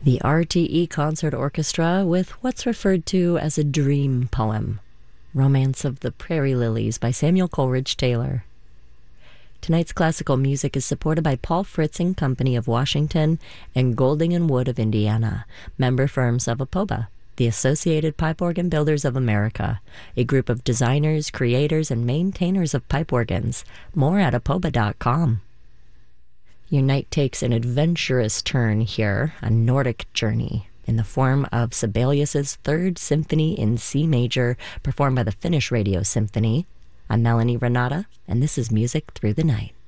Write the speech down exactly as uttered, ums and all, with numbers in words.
The R T E Concert Orchestra with what's referred to as a dream poem, Romance of the Prairie Lilies by Samuel Coleridge Taylor. Tonight's classical music is supported by Paul Fritz and Company of Washington and Golding and Wood of Indiana, member firms of APOBA, the Associated Pipe Organ Builders of America, a group of designers, creators, and maintainers of pipe organs. More at apoba dot com. Your night takes an adventurous turn here, a Nordic journey, in the form of Sibelius's Third Symphony in C major, performed by the Finnish Radio Symphony. I'm Melanie Renata, and this is Music Through the Night.